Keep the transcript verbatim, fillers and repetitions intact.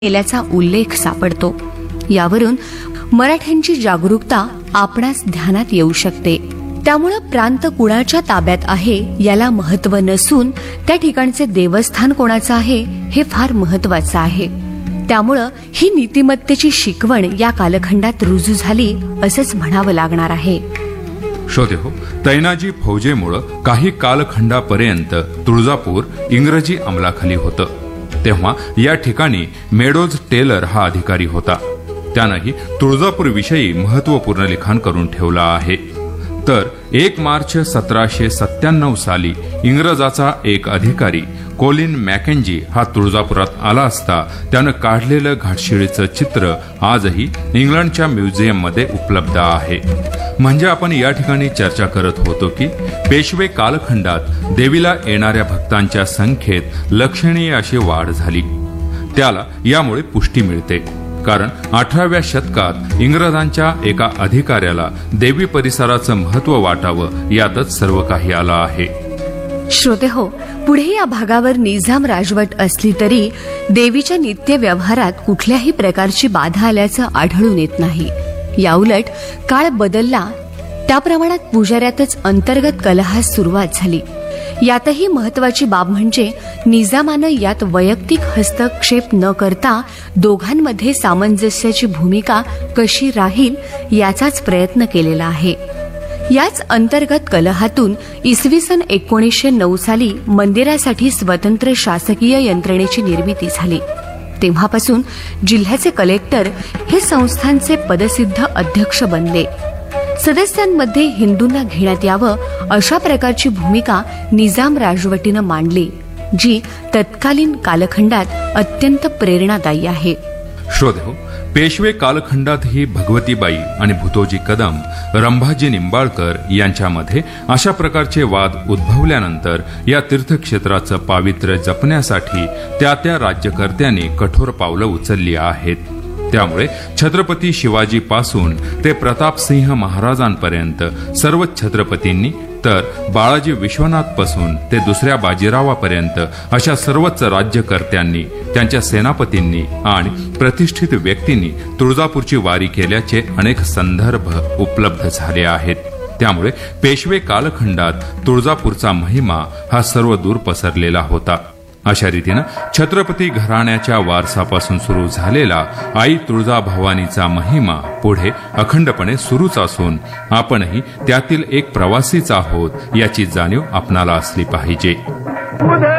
केल्याचा उल्लेख सापडतो. यावरून मराठ्यांची जागरूकता आपणास ध्यानात येऊ शकते. त्यामुळे प्रांत कुणाच्या ताब्यात आहे याला महत्त्व नसून त्या ठिकाणचे देवस्थान कोणाचं आहे हे फार महत्त्वाचं आहे. त्यामुळं ही नीतिमत्तेची शिकवण या कालखंडात रुजू झाली असंच म्हणावं लागणार आहे. श्रोते हो, तैनाजी फौजेमुळं काही कालखंडापर्यंत तुळजापूर इंग्रजी अंमलाखाली होतं. तेव्हा या ठिकाणी मेडोज टेलर हा अधिकारी होता. त्यानंही तुळजापूरविषयी महत्त्वपूर्ण लिखाण करून ठेवलं आहे. तर एक मार्च सतराशे सत्त्याण्णव साली इंग्रजाचा एक अधिकारी कोलिन मॅकेंजी हा तुळजापुरात आला असता त्यानं काढलेलं घाटशिळीचं चित्र आजही इंग्लंडच्या म्युझियममध्ये उपलब्ध आहे. म्हणजे आपण या ठिकाणी चर्चा करत होतो की पेशवे कालखंडात देवीला येणाऱ्या भक्तांच्या संख्येत लक्षणीय अशी वाढ झाली. त्याला यामुळे पुष्टी मिळते, कारण अठराव्या शतकात इंग्रजांच्या एका अधिकाऱ्याला देवी परिसराचं महत्त्व वाटावं यातच सर्व काही आलं आहे. श्रोते हो, पुढे या भागावर निजाम राजवट असली तरी देवीच्या नित्य व्यवहारात कुठल्याही प्रकारची बाधा आल्याचं आढळून येत नाही. याउलट काळ बदलला त्या प्रमाणात पुजाऱ्यातच अंतर्गत कलहास सुरुवात झाली. यातही महत्वाची बाब म्हणजे निजामानं यात वैयक्तिक हस्तक्षेप न करता दोघांमध्ये सामंजस्याची भूमिका कशी राहील याचाच प्रयत्न केलेला आहे. याच अंतर्गत कलहातून इसवी सन एकोणीसशे नऊ साली मंदिरासाठी स्वतंत्र शासकीय यंत्रणेची निर्मिती झाली. तेव्हापासून जिल्ह्याचे कलेक्टर हे संस्थांचे पदसिद्ध अध्यक्ष बनले. सदस्यांमध्ये हिंदूंना घेण्यात यावं अशा प्रकारची भूमिका निजाम राजवटीनं मांडली, जी तत्कालीन कालखंडात अत्यंत प्रेरणादायी आहे. श्रोते, पेशवे कालखंडातही भगवतीबाई आणि भूतोजी कदम, रंभाजी निंबाळकर यांच्यामध्ये अशा प्रकारचे वाद उद्भवल्यानंतर या तीर्थक्षेत्राचं पावित्र्य जपण्यासाठी त्या त्या राज्यकर्त्यांनी कठोर पावलं उचलली आहेत. त्यामुळे छत्रपती शिवाजीपासून ते प्रतापसिंह महाराजांपर्यंत सर्व छत्रपतींनी, तर बाळाजी विश्वनाथपासून ते दुसऱ्या बाजीरावापर्यंत अशा सर्वच राज्यकर्त्यांनी, त्यांच्या सेनापतींनी आणि प्रतिष्ठित व्यक्तींनी तुळजापूरची वारी केल्याचे अनेक संदर्भ उपलब्ध झाले आहेत. त्यामुळे पेशवे कालखंडात तुळजापूरचा महिमा हा सर्व दूर पसरलेला होता. अशा रीतीनं छत्रपती घराण्याच्या वारसापासून सुरू झालेला आई तुळजाभवानीचा महिमा पुढे अखंडपणे सुरूच असून आपणही त्यातील एक प्रवासीच आहोत याची जाणीव आपणाला असली पाहिजे.